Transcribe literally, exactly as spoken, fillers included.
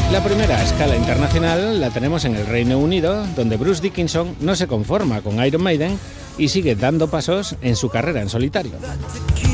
La primera escala internacional la tenemos en el Reino Unido, donde Bruce Dickinson no se conforma con Iron Maiden y sigue dando pasos en su carrera en solitario.